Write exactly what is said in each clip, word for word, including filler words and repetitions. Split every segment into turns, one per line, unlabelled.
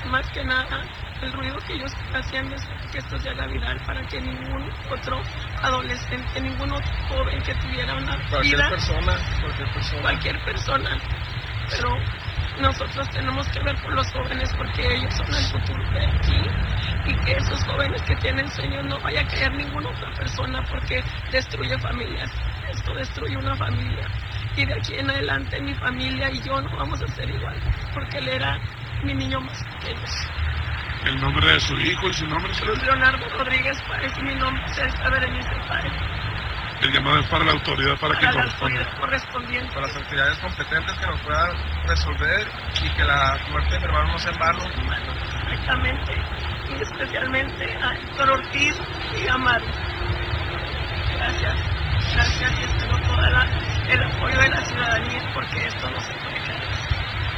más que nada el ruido que ellos hacían es que esto se haga viral para que ningún otro adolescente, ningún otro joven que tuviera una
cualquier
vida,
persona, cualquier persona,
cualquier persona, pero nosotros tenemos que ver por los jóvenes porque ellos son el futuro de aquí y que esos jóvenes que tienen sueños no vaya a caer ninguna otra persona porque destruye familias, esto destruye una familia y de aquí en adelante mi familia y yo no vamos a ser igual porque él era mi niño más pequeño.
¿El nombre de su hijo y su nombre?
Cruz Leonardo Rodríguez Páez y mi nombre es Elsa Berenice Páez.
El llamado es para la autoridad para,
para
que
la
corresponda.
autoridad correspondiente.
Para las autoridades competentes que nos puedan resolver y que la muerte de mi hermano no sea en vano.
Exactamente. Y especialmente a Héctor Ortiz y a Maru. Gracias. Gracias y espero todo el apoyo de la ciudadanía porque esto no se puede quedar así.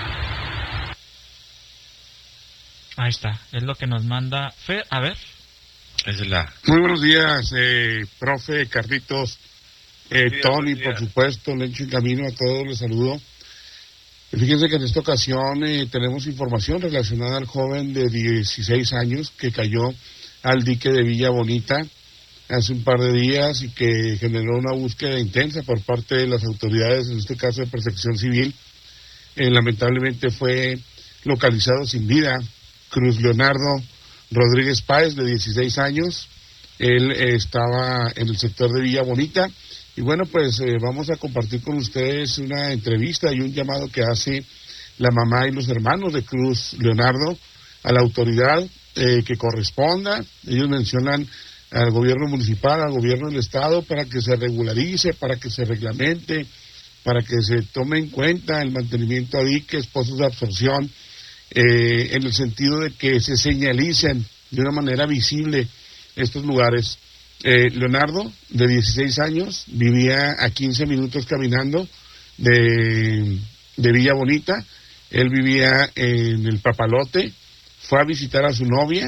Ahí está, es lo que nos manda Fer. A ver.
Esa es la...
Muy buenos días, eh, profe, Carlitos, eh,
días,
Tony, por supuesto, Lencho y Camino, a todos les saludo. Fíjense que en esta ocasión eh, tenemos información relacionada al joven de dieciséis años que cayó al dique de Villa Bonita hace un par de días y que generó una búsqueda intensa por parte de las autoridades, en este caso de Protección Civil. Eh, lamentablemente fue localizado sin vida Cruz Leonardo Rodríguez Páez, de dieciséis años. Él eh, estaba en el sector de Villa Bonita. Y bueno, pues eh, vamos a compartir con ustedes una entrevista y un llamado que hace la mamá y los hermanos de Cruz Leonardo a la autoridad eh, que corresponda. Ellos mencionan al gobierno municipal, al gobierno del estado, para que se regularice, para que se reglamente, para que se tome en cuenta el mantenimiento a diques, pozos de absorción, Eh, en el sentido de que se señalicen de una manera visible estos lugares. Eh, Leonardo, de dieciséis años, vivía a quince minutos caminando de, de Villa Bonita. Él vivía en el Papalote, fue a visitar a su novia.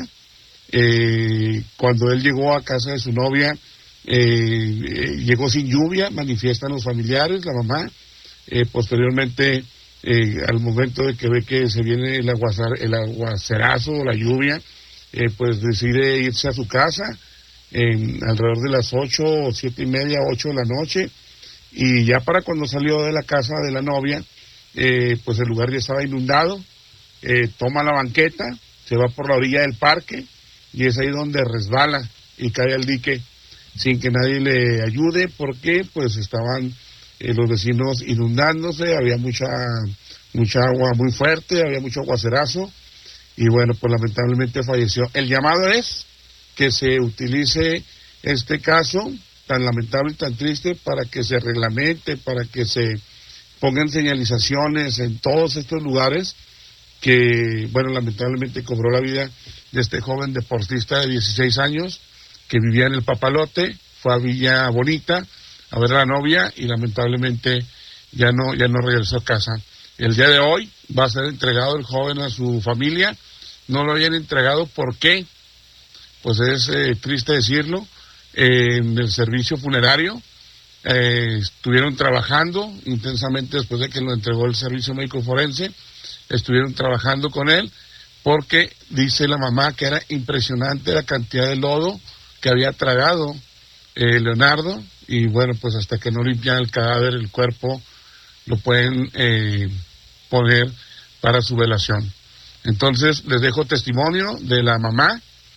Eh, cuando él llegó a casa de su novia, eh, eh, llegó sin lluvia, manifiestan los familiares, la mamá. Eh, posteriormente, Eh, al momento de que ve que se viene el, aguazar, el aguacerazo, la lluvia, eh, pues decide irse a su casa en alrededor de las ocho o siete y media, ocho de la noche, y ya para cuando salió de la casa de la novia, eh, pues el lugar ya estaba inundado. Eh, toma la banqueta, se va por la orilla del parque y es ahí donde resbala y cae al dique sin que nadie le ayude porque pues estaban Eh, los vecinos inundándose, había mucha mucha agua muy fuerte, había mucho aguacerazo y bueno, pues lamentablemente falleció. El llamado es que se utilice este caso tan lamentable y tan triste para que se reglamente, para que se pongan señalizaciones en todos estos lugares que, bueno, lamentablemente cobró la vida de este joven deportista de dieciséis años que vivía en el Papalote, fue a Villa Bonita a ver a la novia y lamentablemente ya no ya no regresó a casa. El día de hoy va a ser entregado el joven a su familia. No lo habían entregado, ¿por qué? Pues es eh, triste decirlo, eh, en el servicio funerario eh, estuvieron trabajando intensamente después de que lo entregó el servicio médico forense, estuvieron trabajando con él porque dice la mamá que era impresionante la cantidad de lodo que había tragado eh, Leonardo. Y bueno, pues hasta que no limpian el cadáver, el cuerpo, lo pueden eh, poner para su velación. Entonces, les dejo testimonio de la mamá,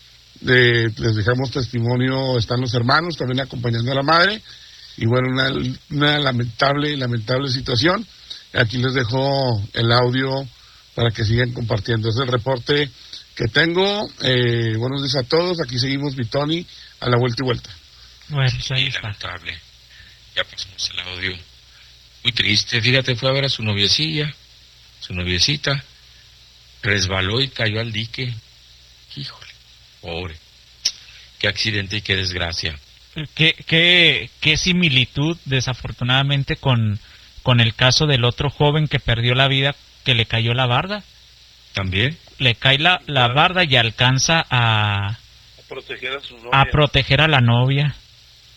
de, les dejamos testimonio, están los hermanos también acompañando a la madre, y bueno, una, una lamentable, lamentable situación. Aquí les dejo el audio para que sigan compartiendo. Es el reporte que tengo. Eh, buenos días a todos, aquí seguimos, Vitoni, a la vuelta y vuelta.
Bueno, pues ahí
Sí,
está.
lamentable. Ya pasamos el audio. Muy triste, fíjate, fue a ver a su noviecilla, su noviecita, resbaló y cayó al dique. Híjole, pobre. Qué accidente y qué desgracia.
¿Qué, qué, qué similitud, desafortunadamente, con, con el caso del otro joven que perdió la vida, que le cayó la barda?
¿También?
Le cae la, la barda y alcanza a,
A proteger a su novia.
a proteger a la novia.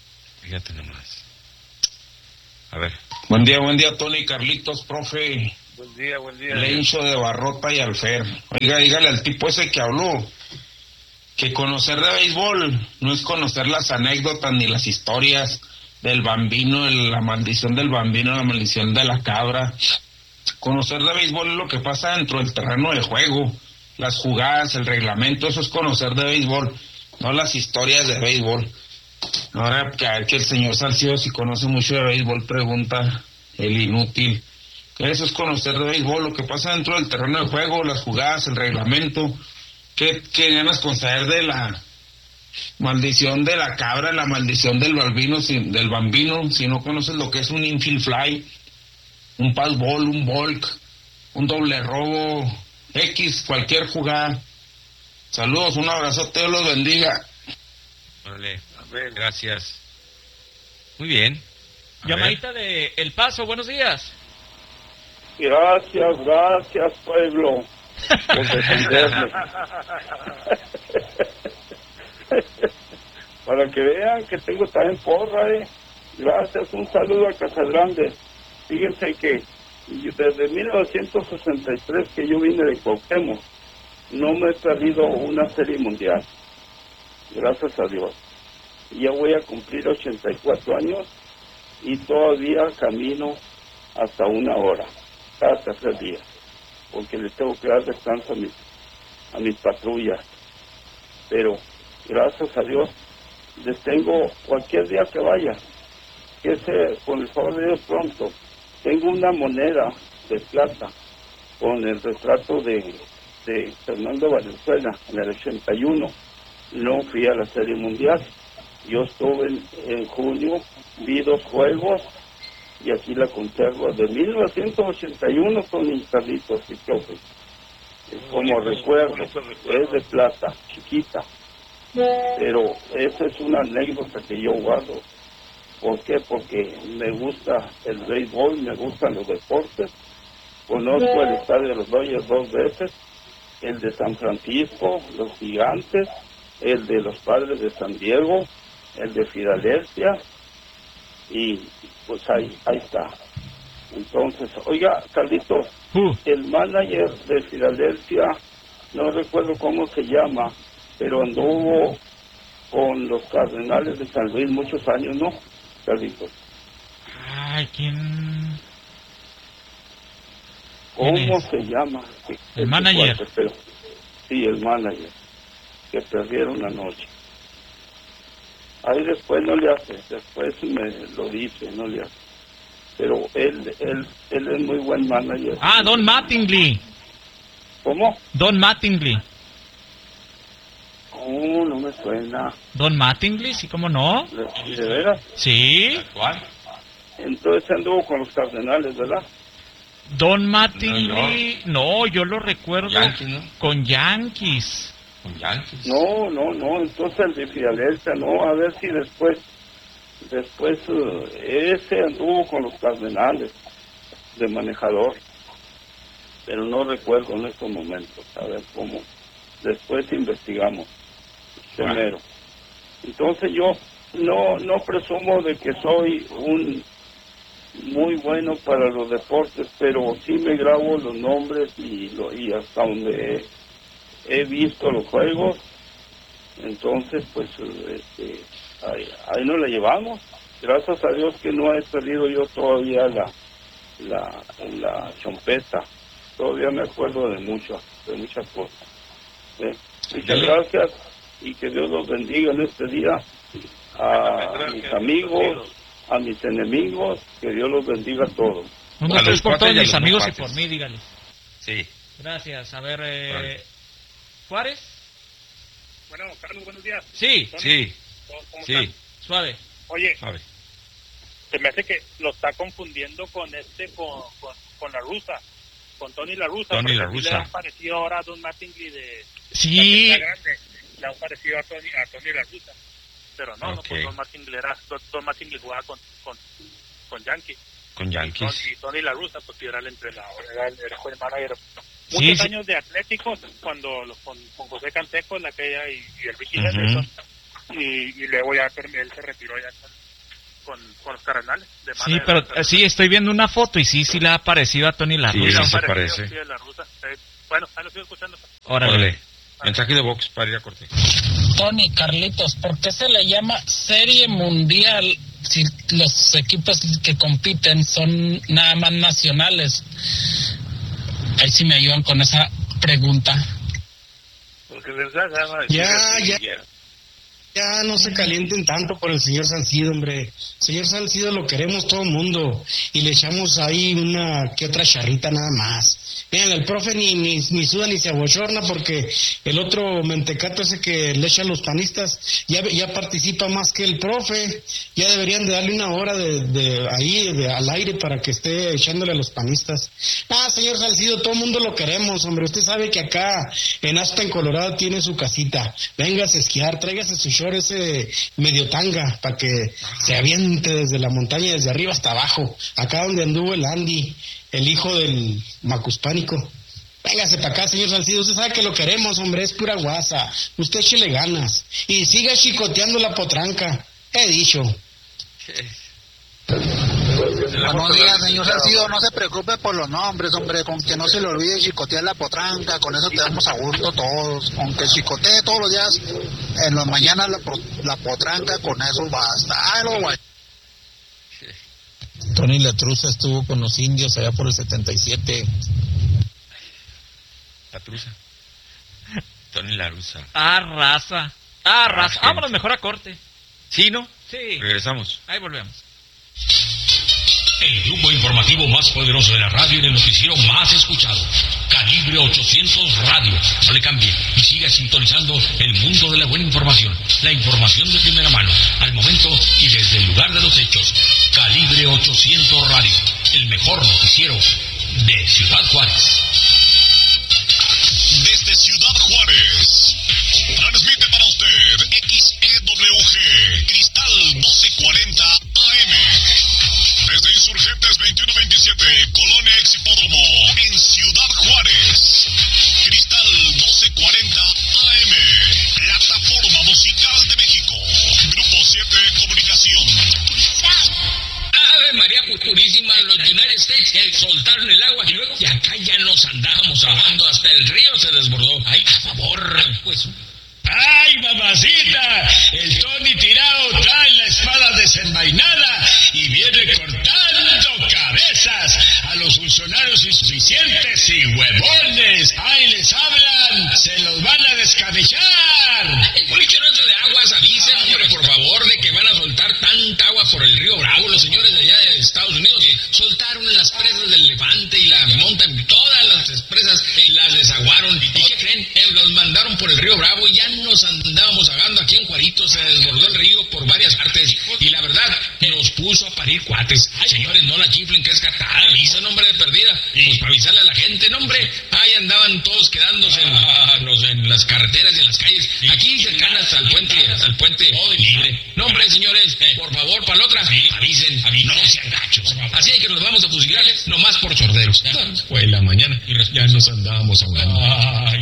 Fíjate nomás. A ver.
Buen día, buen día, Tony, Carlitos, profe.
Buen día, buen día.
Lencho de Barrota y Alfer. Oiga, dígale al tipo ese que habló que conocer de béisbol no es conocer las anécdotas ni las historias del bambino, el, la maldición del bambino, la maldición de la cabra. Conocer de béisbol es lo que pasa dentro del terreno de juego, las jugadas, el reglamento, eso es conocer de béisbol, no las historias de béisbol. Ahora que, a ver que el señor Salcido, si conoce mucho de béisbol, pregunta el inútil. Eso es conocer de béisbol, lo que pasa dentro del terreno de juego, las jugadas, el reglamento. ¿Qué, qué ganas con saber de la maldición de la cabra, la maldición del bambino, si, del bambino, si no conoces lo que es un infield fly, un pass ball, un volk, un doble robo, X, cualquier jugada? Saludos, un abrazote, Dios los bendiga.
Vale, gracias. Muy bien. A
Llamadita de El Paso, buenos días.
Gracias, gracias, pueblo, por defenderme. Para que vean que tengo también porra, eh. Gracias, un saludo a Casagrande. Fíjense que desde mil novecientos sesenta y tres que yo vine de Cuauhtémoc, no me he perdido una serie mundial. Gracias a Dios. Y ya voy a cumplir ochenta y cuatro años y todavía camino hasta una hora, cada tercer día, porque les tengo que dar descanso a mis, a mis patrullas. Pero, gracias a Dios, les tengo cualquier día que vaya, que sea, con el favor de Dios pronto, tengo una moneda de plata con el retrato de, de Fernando Valenzuela en el ochenta y uno. No fui a la Serie Mundial. Yo estuve en, en junio, vi dos juegos y aquí la conservo de mil novecientos ochenta y uno con mis Carlitos y Chope. Como recuerdo, es de plata, chiquita. Pero esa es una anécdota que yo guardo. ¿Por qué? Porque me gusta el béisbol, me gustan los deportes. Conozco el estadio de los Dodgers dos veces, el de San Francisco, los Gigantes, el de los Padres de San Diego, el de Filadelfia, y pues ahí, ahí está. Entonces, oiga, Carlitos, uh. el manager de Filadelfia, no recuerdo cómo se llama, pero anduvo con los Cardenales de San Luis muchos años, ¿no, Carlitos?
Ay, ¿quién?
¿Cómo se llama?
El manager.
Cuarto, pero, sí, el manager, que perdieron anoche. Ahí después no le hace, después me lo dice, no le hace. Pero él, él, él es muy buen manager.
Ah, Don Mattingly.
¿Cómo?
Don Mattingly.
Oh, no me suena.
Don Mattingly, sí, ¿cómo no?
¿De, de veras?
Sí.
¿Cuál?
Entonces anduvo con los Cardenales, ¿verdad?
Don Mattingly, no, no. no, yo lo recuerdo
Yankees, ¿no?
con Yankees.
Con Yankees.
No, no, no, entonces el de Filadelfia, no, a ver si después, después uh, ese anduvo con los Cardenales de manejador, pero no recuerdo en estos momentos, a ver cómo, después investigamos, primero. Entonces yo no, no presumo de que soy un muy bueno para los deportes, pero sí me grabo los nombres y, lo, y hasta donde he, he visto los juegos, entonces pues este, ahí, ahí nos la llevamos. Gracias a Dios que no he perdido yo todavía la la, la chompeta, todavía me acuerdo de mucho, de muchas cosas. ¿Eh? Muchas gracias y que Dios los bendiga en este día a mis amigos, a mis enemigos, que Dios los bendiga a todos.
Un, dos, tres por todos mis amigos y por mí, dígales.
Sí.
Gracias. A ver, eh, vale. ¿Juárez?
Bueno, Carlos, buenos días.
Sí.
Sí.
¿Cómo, cómo
sí.
están?
Suave.
Oye,
Suave.
Se me hace que lo está confundiendo con este, con, con, con la rusa, con Tony la rusa.
Tony la rusa.
Le han parecido ahora a Don Mattingly de...
Sí.
Grande, le han parecido a Tony, a Tony la rusa. Pero no, okay. no, pues Don Mattingly era, Don, Don Mattingly jugaba con, con, con Yankees.
Con Yankees.
Y Tony, y Tony la rusa, pues era el entrenador, era el, era el manager.
Sí,
Muchos
sí.
años de Atléticos, cuando con, con José Canseco en aquella y, y el Ricky uh-huh. Henderson. Y, y luego ya él se retiró ya con, con, con los Cardenales. De
sí, pero de sí, estoy viendo una foto y sí, sí le ha parecido a Tony La Russa.
Sí, se parece.
Sí, la Russa. Eh, bueno, ahí lo sigo escuchando.
Órale. Órale. Mensaje de Vox para ir a corte.
Tony, Carlitos, ¿por qué se le llama Serie Mundial si los equipos que compiten son nada más nacionales? Ahí sí me ayudan con esa pregunta.
Porque les da gana.
Ya, ya. Ya no se calienten tanto por el señor Salcido, hombre. Señor Salcido lo queremos todo el mundo y le echamos ahí una que otra charrita nada más. Miren, el profe ni, ni, ni suda ni se abochorna porque el otro mentecato ese que le echa a los panistas ya, ya participa más que el profe. Ya deberían de darle una hora de, de ahí de, al aire para que esté echándole a los panistas. Ah, señor Salcido, todo el mundo lo queremos, hombre. Usted sabe que acá en Aspen, Colorado, tiene su casita. Véngase a esquiar, tráigase su short ese medio tanga para que se aviente desde la montaña, desde arriba hasta abajo. Acá donde anduvo el Andy, el hijo del macuspánico. Véngase para acá, señor Salcido. Usted sabe que lo queremos, hombre. Es pura guasa. Usted échele ganas. Y siga chicoteando la potranca. He dicho.
Buenos días, señor Salcido. No se preocupe por los nombres, hombre. Con que no se le olvide chicotear la potranca. Con eso tenemos a gusto todos. Aunque chicotee todos los días, en las mañanas la, la potranca, con eso basta. Ay, lo guay.
Tony La Truza estuvo con los indios allá por el setenta y siete.
La Truza. Tony La Russa.
Ah, raza. Ah, raza. Ah, vámonos mejor a corte.
¿Sí, no?
Sí.
Regresamos.
Ahí volvemos.
El grupo informativo más poderoso de la radio y el noticiero más escuchado. Calibre ochocientos Radio. No le cambie y siga sintonizando el mundo de la buena información. La información de primera mano, al momento y desde el lugar de los hechos. Calibre ochocientos Radio. El mejor noticiero de Ciudad Juárez.
Desde Ciudad Juárez. Transmite para usted X E W G Cristal doce cuarenta A M. Desde Insurgentes veintiuno veintisiete, Colonia Exhipódromo, en Ciudad Juárez. Cristal doce cuarenta A M, plataforma musical de México. Grupo siete Comunicación.
Ave María Purísima, los United States soltaron el agua y luego y acá ya nos andábamos ahogando, hasta el río se desbordó. Ay, a favor, pues. ¡Ay, mamacita! El Tony tirado trae la espada desenvainada y viene cortando cabezas a los funcionarios insuficientes y huevones. ¡Ay, les hablan! ¡Se los van a descabechar! Oye, chorrazo de aguas, avisen, hombre, por favor, de que van a soltar tanta agua por el río Bravo. Los señores de allá de Estados Unidos soltaron las presas del Elefante y la Mountain, todas las presas las desaguaron. ¿Y qué creen? Eh, los mandaron por el río Bravo y ya nos andábamos ahogando aquí en Juaritos. Se desbordó el río por varias partes y la verdad nos puso a parir cuates. Señores, no la chiflen, que es catar. Avisa, nombre de perdida. Pues para avisarle a la gente, nombre. Ahí andaban todos quedándose en, ah, los, en las carreteras y en las calles. Aquí cercanas al puente, al puente libre. Nombre, señores, por favor, para la otra, avisen, no sean gachos. Así que nos vamos a fusilar nomás por sorderos. Fue la mañana y ya nos andábamos ahogando. Ay,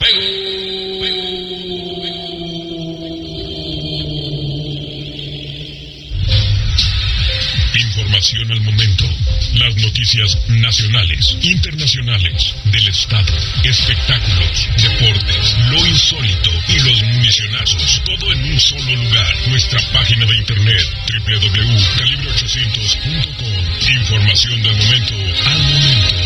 Información al momento. Las noticias nacionales, internacionales, del estado, espectáculos, deportes, lo insólito y los municionazos. Todo en un solo lugar. Nuestra página de internet doble u doble u doble u punto calibre ochocientos punto com. Información del momento al momento.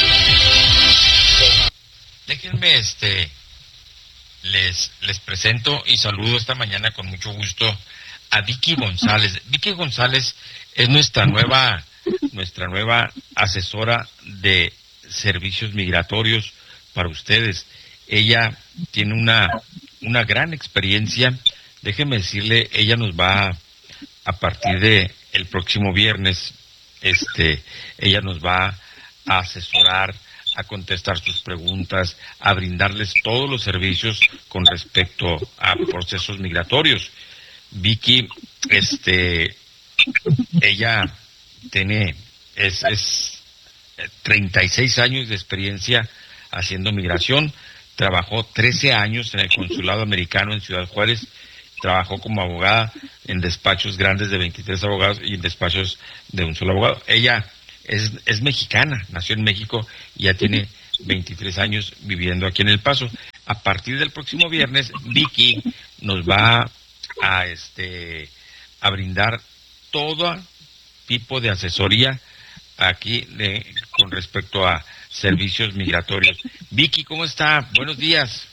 Déjenme, este, les, les presento y saludo esta mañana con mucho gusto a Vicky González. Vicky González es nuestra nueva, nuestra nueva asesora de servicios migratorios para ustedes. Ella tiene una, una gran experiencia. Déjenme decirle, ella nos va a partir de el próximo viernes, este, ella nos va a asesorar, a contestar sus preguntas, a brindarles todos los servicios con respecto a procesos migratorios. Vicky, este, ella tiene, es, es treinta y seis años de experiencia haciendo migración, trabajó trece años en el consulado americano en Ciudad Juárez
trabajó como abogada en despachos grandes de veintitrés abogados y en despachos de un solo abogado. Ella es, es mexicana, nació en México y ya tiene veintitrés años viviendo aquí en El Paso. A partir del próximo viernes, Vicky nos va a, este, a brindar todo tipo de asesoría aquí de, con respecto a servicios migratorios. Vicky, ¿cómo está? Buenos días.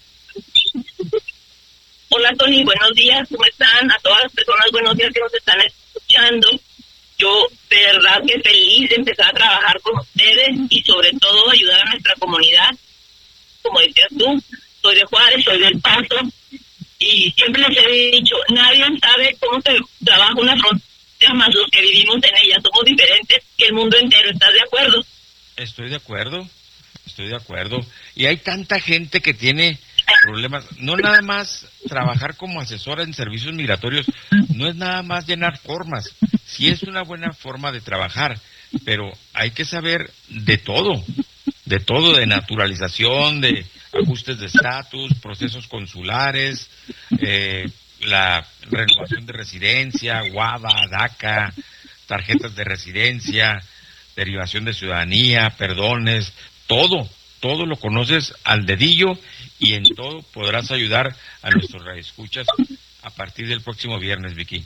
Hola, Tony, buenos días, ¿cómo están? A todas las personas, buenos días que nos están escuchando. Yo, de verdad, que feliz de empezar a trabajar con ustedes y sobre todo ayudar a nuestra comunidad. Como decías tú, soy de Juárez, soy del Paso, y siempre les he dicho, nadie sabe cómo se trabaja una frontera más los que vivimos en ella. Somos diferentes que el mundo entero, ¿estás de acuerdo?
Estoy de acuerdo, estoy de acuerdo. Y hay tanta gente que tiene problemas. No nada más trabajar como asesora en servicios migratorios, no es nada más llenar formas. Sí es una buena forma de trabajar, pero hay que saber de todo, de todo, de naturalización, de ajustes de estatus, procesos consulares, eh, la renovación de residencia, WADA, DACA, tarjetas de residencia, derivación de ciudadanía, perdones, todo, todo lo conoces al dedillo y en todo podrás ayudar a nuestros radioescuchas a partir del próximo viernes, Vicky.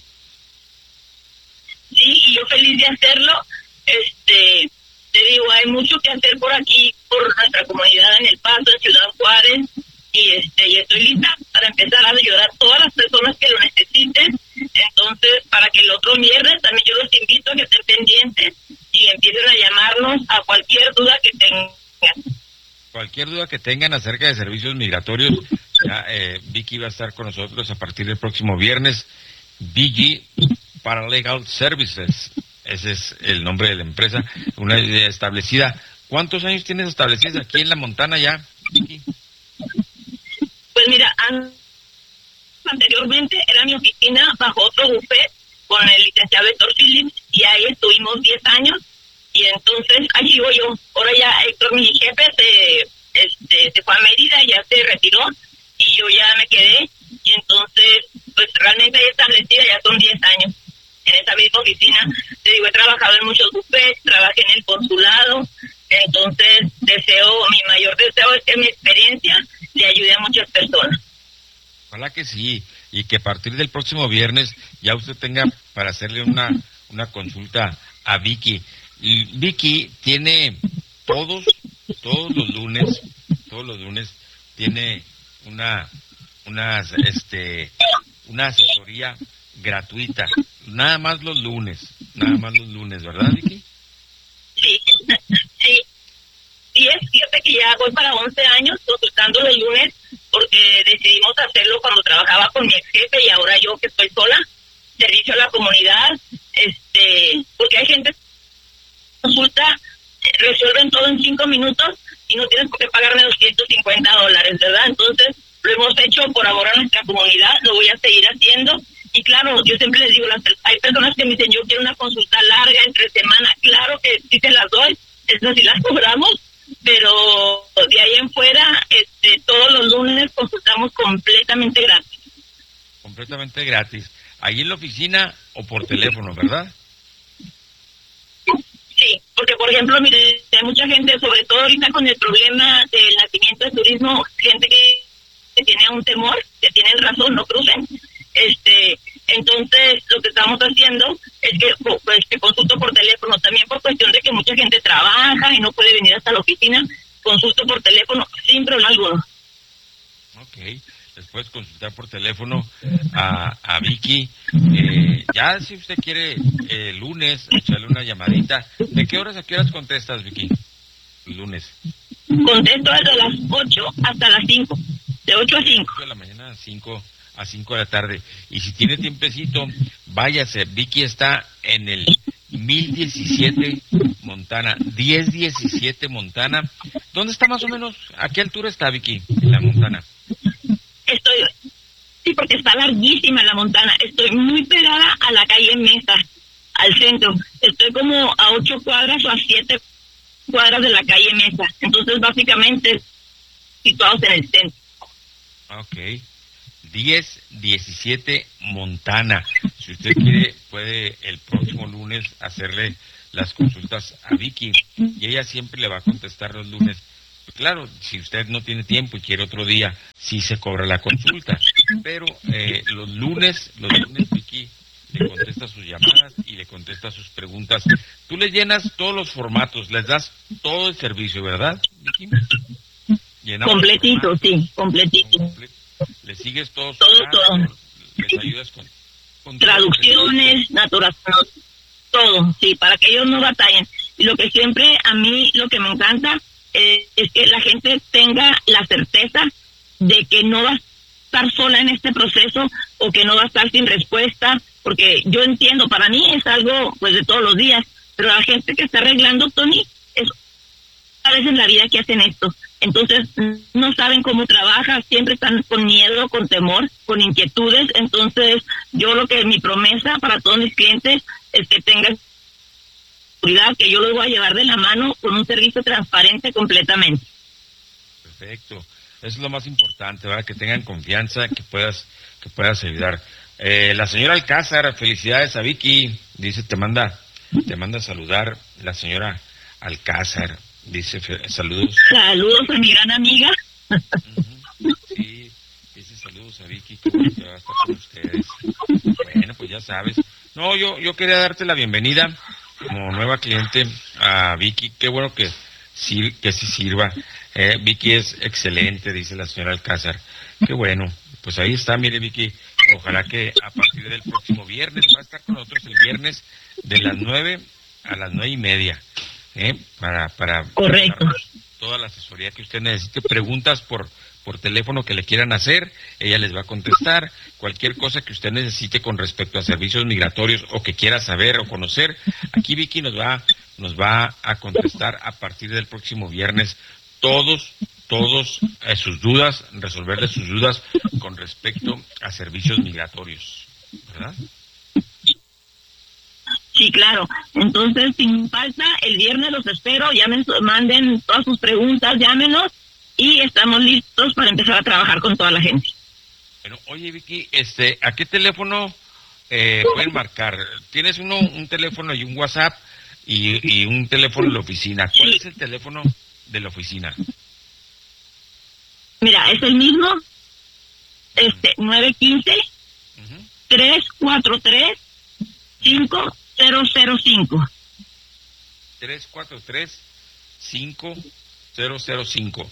Sí, y yo feliz de hacerlo. Este, te digo, hay mucho que hacer por aquí, por nuestra comunidad en El Paso, en Ciudad Juárez, y este, y estoy lista para empezar a ayudar a todas las personas que lo necesiten. Entonces, para que el otro viernes también yo los invito a que estén pendientes y empiecen a llamarnos a cualquier duda que tengan.
Cualquier duda que tengan acerca de servicios migratorios, ya, eh, Vicky va a estar con nosotros a partir del próximo viernes. V G Paralegal Services, ese es el nombre de la empresa, una idea establecida. ¿Cuántos años tienes establecidos aquí en la Montana ya, Vicky?
Pues mira, an- anteriormente era mi oficina bajo otro bufete con el licenciado Héctor Phillips y ahí estuvimos diez años. Y entonces, allí voy yo. Ahora ya Héctor, mi jefe, se, este, se fue a Mérida, ya se retiró, y yo ya me quedé. Y entonces, pues realmente ahí establecida ya son diez años. En esa misma oficina, te digo, he trabajado en muchos bufetes, trabajé en el consulado. Entonces, deseo, mi mayor deseo es que mi experiencia le ayude a muchas personas.
Ojalá que sí, y que a partir del próximo viernes ya usted tenga para hacerle una, una consulta a Vicky. Y Vicky tiene todos, todos los lunes, todos los lunes tiene una, una, este, una asesoría gratuita. Nada más los lunes, nada más los lunes, ¿verdad, Vicky?
Sí, sí. Y es cierto que ya voy para once años consultando los lunes porque decidimos hacerlo cuando trabajaba con mi ex jefe y ahora yo que estoy sola, servicio a la comunidad, este, porque hay gente consulta, resuelven todo en cinco minutos y no tienes por qué pagarme doscientos cincuenta dólares, ¿verdad? Entonces, lo hemos hecho por amor a nuestra comunidad, lo voy a seguir haciendo. Y claro, yo siempre les digo, las, hay personas que me dicen, yo quiero una consulta larga, entre semana. Claro que sí te las doy, esas sí las cobramos, pero de ahí en fuera, este, todos los lunes consultamos completamente gratis.
Completamente gratis. Ahí en la oficina o por teléfono, ¿verdad?
Sí, porque por ejemplo, mire, hay mucha gente, sobre todo ahorita con el problema del nacimiento de turismo, gente que, que tiene un temor, que tienen razón, no crucen. Este, entonces lo que estamos haciendo es que pues que consulto por teléfono, también por cuestión de que mucha gente trabaja y no puede venir hasta la oficina, consulto por teléfono sin problema alguno.
Ok, les puedes consultar por teléfono a, a Vicky. Eh, ya si usted quiere el eh, lunes echarle una llamadita, ¿de qué horas a qué horas contestas, Vicky? El lunes.
Contesto desde las ocho hasta las cinco, de ocho a cinco.
De la mañana a cinco a cinco de la tarde. Y si tiene tiempecito, váyase. Vicky está en el mil diecisiete Montana, diez diecisiete Montana. ¿Dónde está más o menos? ¿A qué altura está Vicky en la Montana?
Estoy, sí, porque está larguísima la Montana. Estoy muy pegada a la calle Mesa, al centro. Estoy como a ocho cuadras o a siete cuadras de la calle Mesa. Entonces, básicamente, situados en el centro.
Ok.
diez diecisiete Montana. Si usted quiere, puede el próximo lunes hacerle las consultas a Vicky y ella siempre le va a contestar los lunes. Claro, si usted no tiene tiempo y quiere otro día, sí se cobra la consulta, pero eh, los lunes, los lunes Vicky le contesta sus llamadas y le contesta sus preguntas. Tú le llenas todos los formatos, les das todo el servicio, ¿verdad, Vicky? Llenamos
completito, sí, completito.
Comple- le sigues todos
todo, todo.
Les ayudas con, con
traducciones, naturación, todo, sí, para que ellos no batallen. Y lo que siempre, a mí, lo que me encanta eh, es que la gente tenga la certeza de que no va a estar sola en este proceso o que no va a estar sin respuesta, porque yo entiendo, para mí es algo pues de todos los días, pero la gente que está arreglando, Tony, es a veces en la vida que hacen esto. Entonces, no saben cómo trabaja, siempre están con miedo, con temor, con inquietudes. Entonces, yo lo que mi promesa para todos mis clientes es que tengan seguridad, que yo los voy a llevar de la mano con un servicio transparente completamente.
Perfecto. Eso es lo más importante, ¿verdad? Que tengan confianza, que puedas que puedas ayudar. Eh, la señora Alcázar, felicidades a Vicky. Dice, te manda, te manda a saludar la señora Alcázar. Dice, fe- saludos.
Saludos a mi gran amiga.
Uh-huh. Sí, dice saludos a Vicky, que bueno que va a estar con ustedes. Bueno, pues ya sabes. No, yo yo quería darte la bienvenida como nueva cliente a Vicky. Qué bueno que sí, que sí sirva. Eh, Vicky es excelente, dice la señora Alcázar. Qué bueno. Pues ahí está, mire Vicky. Ojalá que a partir del próximo viernes va a estar con nosotros el viernes de las nueve a las nueve y media. ¿Eh? Para, para
Correcto.
toda la asesoría que usted necesite, preguntas por por teléfono que le quieran hacer, ella les va a contestar, cualquier cosa que usted necesite con respecto a servicios migratorios o que quiera saber o conocer, aquí Vicky nos va nos va a contestar a partir del próximo viernes todos todos eh, sus dudas, resolverle sus dudas con respecto a servicios migratorios, ¿verdad?
Sí, claro. Entonces, sin falta, el viernes los espero. Llamen, manden todas sus preguntas, llámenos y estamos listos para empezar a trabajar con toda la gente.
Bueno, oye Vicky, este, ¿a qué teléfono eh, pueden marcar? Tienes uno, un teléfono y un WhatsApp y, y un teléfono de la oficina. ¿Cuál es el teléfono de la oficina?
Mira, es el mismo, este, nueve uno cinco, tres cuatro tres, cinco cero cero cinco.
tres cuatro tres, cinco cero cero cinco.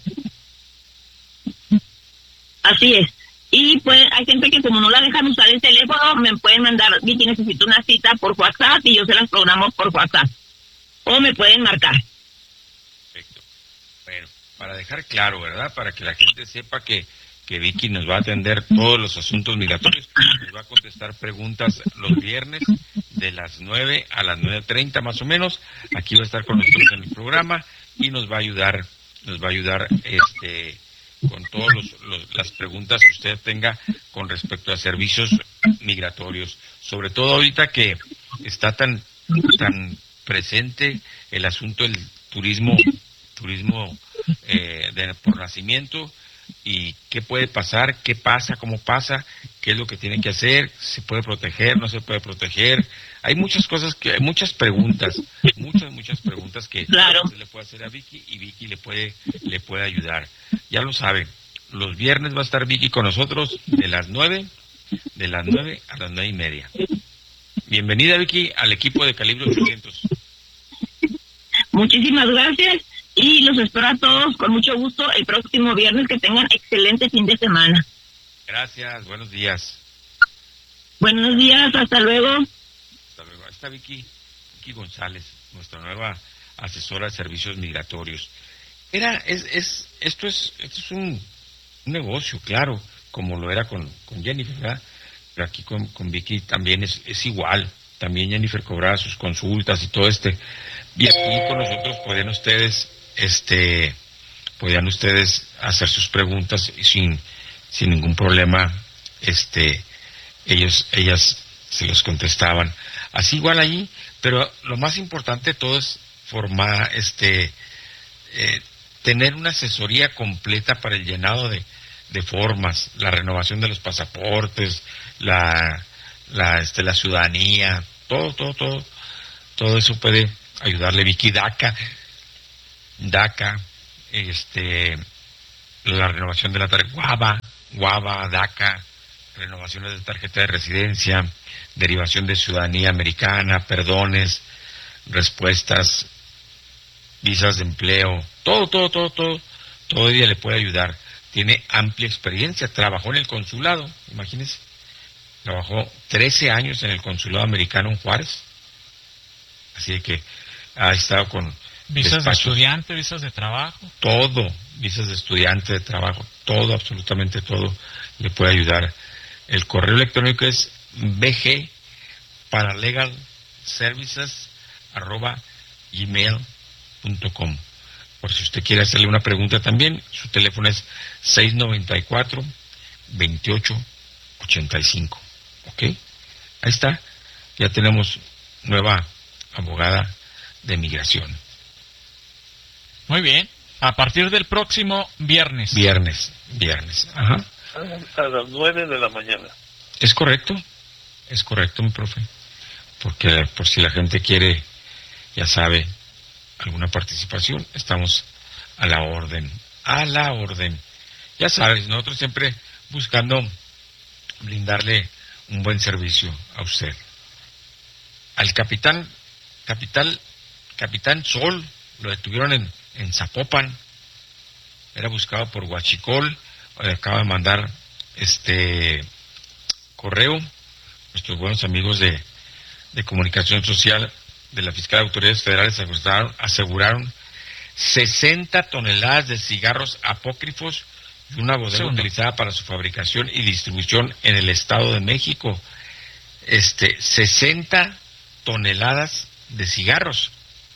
Así es. Y pues hay gente que como no la dejan usar el teléfono, me pueden mandar, Vicky, necesito una cita por WhatsApp y yo se las programo por WhatsApp. O me pueden marcar.
Perfecto. Bueno, para dejar claro, ¿verdad? Para que la gente sepa que, que Vicky nos va a atender todos los asuntos migratorios, nos va a contestar preguntas los viernes de las nueve a las nueve treinta más o menos. Aquí va a estar con nosotros en el programa y nos va a ayudar, nos va a ayudar este con todas los, los, las preguntas que usted tenga con respecto a servicios migratorios. Sobre todo ahorita que está tan tan presente el asunto del turismo, turismo eh, de, por nacimiento, y qué puede pasar, qué pasa, cómo pasa, qué es lo que tiene que hacer, se puede proteger, no se puede proteger. Hay muchas cosas, que hay muchas preguntas, muchas, muchas preguntas que
claro.
se le puede hacer a Vicky y Vicky le puede, le puede ayudar. Ya lo saben, los viernes va a estar Vicky con nosotros de las nueve, de las nueve a las nueve y media. Bienvenida Vicky al equipo de Calibre ochocientos.
Muchísimas gracias y los espero a todos con mucho gusto el próximo viernes. Que tengan excelente fin de semana.
Gracias, buenos días.
Buenos días, hasta luego.
Hasta luego. Ahí está Vicky, Vicky González, nuestra nueva asesora de servicios migratorios. Era, es, es, esto es, esto es un, un negocio, claro, como lo era con, con Jennifer, ¿verdad? Pero aquí con, con Vicky también es, es igual. También Jennifer cobraba sus consultas y todo este. Y aquí con nosotros podían ustedes, este, podían ustedes hacer sus preguntas sin, sin ningún problema. Este, ellos, ellas se los contestaban. Así igual allí, pero lo más importante de todo es formar, este, eh, tener una asesoría completa para el llenado de,
de formas, la renovación de los pasaportes, la, la, este, la ciudadanía, todo, todo, todo, todo eso puede ayudarle. Vicky, DACA, DACA, este, la renovación de la tarjeta, Guava, Guava, DACA, renovaciones de tarjeta de residencia, derivación de ciudadanía americana, perdones, respuestas, visas de empleo, todo, todo, todo, todo, todo ella le puede ayudar. Tiene amplia experiencia, trabajó en el consulado, imagínense, trabajó trece años en el consulado americano en Juárez, así que ha estado con
visas de estudiante, visas de trabajo,
todo, visas de estudiante, de trabajo, todo, absolutamente todo le puede ayudar. El correo electrónico es bg paralegal services arroba gmail punto com. Por si usted quiere hacerle una pregunta también, su teléfono es seis noventa y cuatro, veintiocho ochenta y cinco. ¿Ok? Ahí está. Ya tenemos nueva abogada de migración.
Muy bien. A partir del próximo viernes.
Viernes, viernes. Ajá.
A las nueve de la mañana.
Es correcto, es correcto, mi profe. Porque por si la gente quiere, ya sabe, alguna participación, estamos a la orden, a la orden. Ya sabes, nosotros siempre buscando brindarle un buen servicio a usted. Al capitán, capital, capitán Sol, lo detuvieron en, en Zapopan, era buscado por Huachicol, le acaba de mandar este correo, nuestros buenos amigos de, de comunicación social de la Fiscalía de Autoridades Federales aseguraron, aseguraron sesenta toneladas de cigarros apócrifos y una bodega Segundo. utilizada para su fabricación y distribución en el Estado de México. Este, sesenta toneladas de cigarros.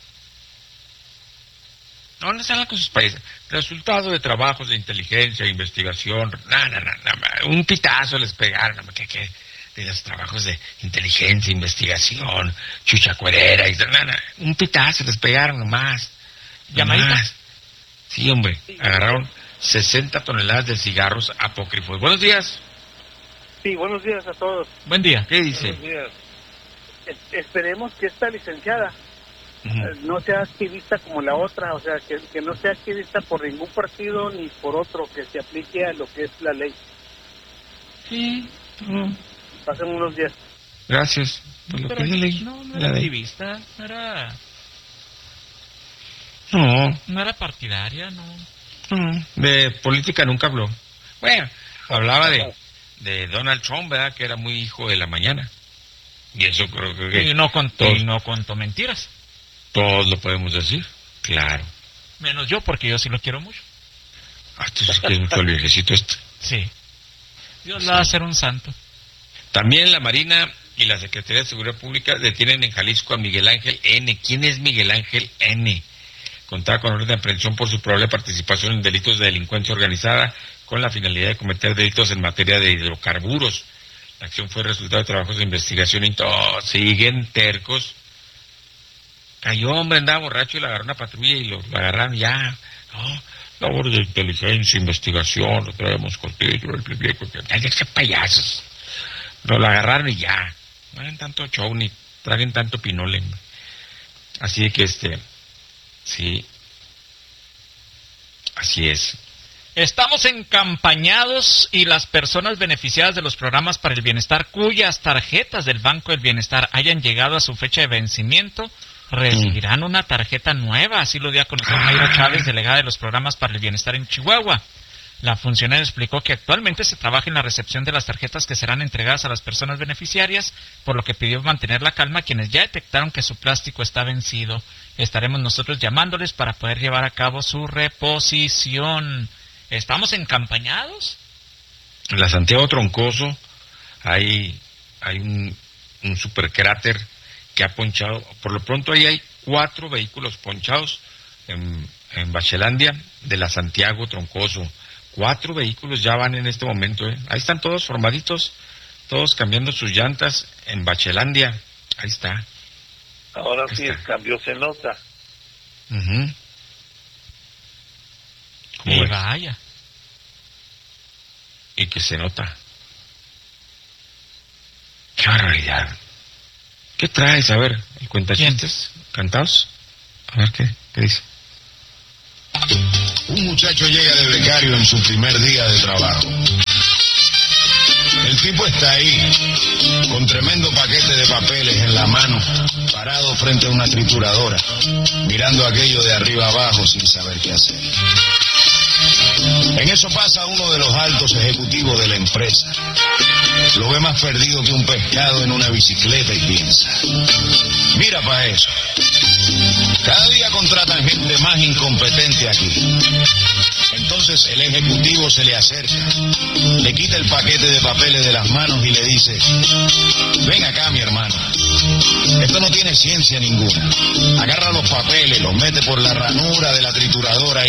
No, no están con sus países. Resultado de trabajos de inteligencia, investigación, no, no, no, no, un pitazo les pegaron, no, que, que, de los trabajos de inteligencia, investigación, chuchacuerera, y, no, no, un pitazo les pegaron nomás.
¿Llamadita?
Sí, hombre, agarraron sesenta toneladas de cigarros apócrifos. Buenos días.
Sí, buenos días a todos.
Buen día.
¿Qué dice?
Buenos días. Es, esperemos que esta licenciada uh-huh. no sea activista como la otra, o sea, que, que no sea activista por ningún partido ni por otro, que se aplique a lo que es la ley.
Sí. Uh-huh.
Pasen unos días.
Gracias. Por lo
Pero
que es la ley.
No, no era
la
activista, no era...
No.
No era partidaria, no.
No, de política nunca habló. Bueno, hablaba de, de Donald Trump, ¿verdad? Que era muy hijo de la mañana. Y eso creo que...
Y no contó, todos, y no contó mentiras.
Todos lo podemos decir, claro.
Menos yo, porque yo sí lo quiero mucho.
Ah, tú sí quieres mucho al viejecito este.
Sí. Dios sí. La va a hacer un santo.
También la Marina y la Secretaría de Seguridad Pública detienen en Jalisco a Miguel Ángel N. ¿Quién es Miguel Ángel N? Contaba con orden de aprehensión por su probable participación en delitos de delincuencia organizada con la finalidad de cometer delitos en materia de hidrocarburos. La acción fue resultado de trabajos de investigación y todo. Siguen tercos. Cayó, hombre, andaba borracho y le agarró una patrulla y lo, lo agarraron ya. No, labor de inteligencia, investigación, lo traemos contigo, el primer ¡qué payasos! Pero lo agarraron y ya. No hagan tanto show ni traguen tanto pinole. Así que este... Sí, así es.
Estamos encampañados y las personas beneficiadas de los programas para el bienestar cuyas tarjetas del Banco del Bienestar hayan llegado a su fecha de vencimiento recibirán mm. una tarjeta nueva, así lo dio a conocer Mayra Chávez, delegada de los programas para el bienestar en Chihuahua. La funcionaria explicó que actualmente se trabaja en la recepción de las tarjetas que serán entregadas a las personas beneficiarias, por lo que pidió mantener la calma a quienes ya detectaron que su plástico está vencido. Estaremos nosotros llamándoles para poder llevar a cabo su reposición. ¿Estamos encampañados?
En la Santiago Troncoso hay, hay un, un supercráter que ha ponchado. Por lo pronto ahí hay cuatro vehículos ponchados en, en Bachelandia de la Santiago Troncoso. Cuatro vehículos ya van en este momento, ¿eh? Ahí están todos formaditos, todos cambiando sus llantas en Bachelandia. Ahí está.
Ahora
Ahí
sí
está.
El cambio se nota.
Uh-huh.
Y vaya.
y que se nota. ¡Qué barbaridad! ¿Qué traes? A ver, el cuentachistes, cantados. A ver, ¿qué, qué dice?
Un muchacho llega de becario en su primer día de trabajo. El tipo está ahí, con tremendo paquete de papeles en la mano, parado frente a una trituradora, mirando aquello de arriba abajo sin saber qué hacer. En eso pasa uno de los altos ejecutivos de la empresa. Lo ve más perdido que un pescado en una bicicleta y piensa: mira pa' eso. Cada día contratan gente más incompetente aquí. Entonces el ejecutivo se le acerca, le quita el paquete de papeles de las manos y le dice: ven acá, mi hermano, esto no tiene ciencia ninguna. Agarra los papeles, los mete por la ranura de la trituradora y...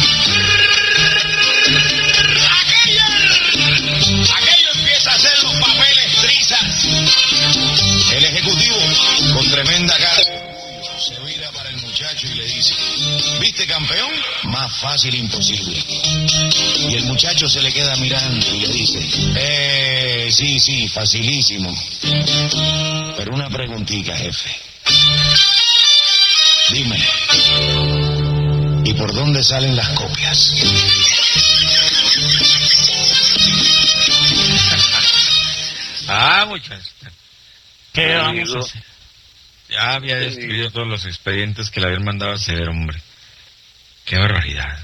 ¡Aquello! ¡Aquello empieza a hacer los papeles trizas! El ejecutivo, con tremenda cara, se vira para el muchacho y le dice: ¿viste, campeón? Más fácil imposible. Y el muchacho se le queda mirando y le dice: eh, sí, sí, facilísimo. Pero una preguntita, jefe. Dime, ¿y por dónde salen las copias?
Ah, muchachos.
¿Qué vamos a hacer?
Ya había destruido todos los expedientes que le habían mandado a hacer, hombre. Qué barbaridad.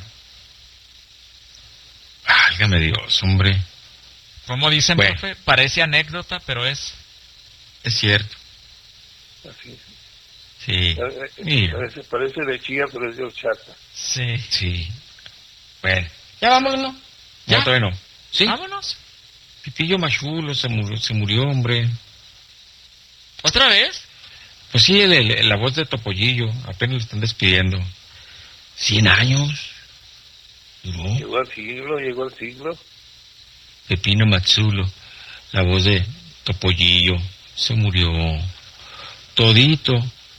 Válgame Dios, hombre.
Como dicen, bueno, profe, parece anécdota, pero es...
Es cierto.
Así es.
Sí.
Parece, parece de chía, pero es de horchata.
Sí.
Sí. Bueno.
Ya vámonos, ¿no?
Ya, ¿Ya? Todavía no. Sí.
Vámonos.
Pitillo Machulo se murió, se murió, hombre.
¿Otra vez?
Pues sí, el, el, la voz de Topollillo, apenas lo están despidiendo. Cien años. Duró.
Llegó al siglo, llegó al siglo.
Pepino Matsulo, la voz de Topollillo, se murió. Todito.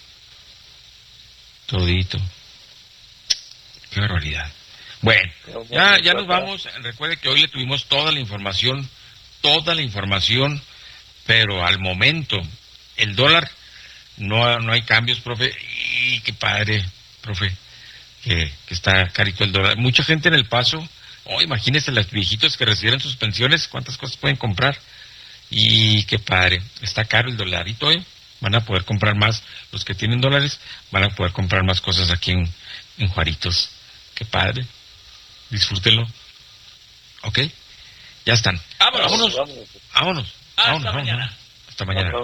Todito. Qué barbaridad. Bueno, ya, ya nos vamos. Recuerde que hoy le tuvimos toda la información, toda la información, pero al momento, el dólar, no, no hay cambios, profe. Y qué padre, profe, que, que está carito el dólar. Mucha gente en El Paso, oh, imagínense los viejitos que recibieron sus pensiones, cuántas cosas pueden comprar. Y qué padre, está caro el dolarito, ¿eh? Van a poder comprar más, los que tienen dólares, van a poder comprar más cosas aquí en, en Juaritos. Qué padre. Disfrútenlo. ¿Ok? Ya están.
Vámonos.
Vámonos. Vámonos.
Hasta
vámonos,
mañana.
vámonos. Hasta mañana.